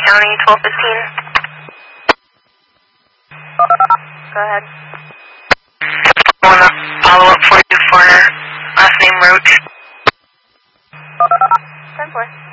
County, 1215. Go ahead. I want to follow up for you for last name Roach. 10-4.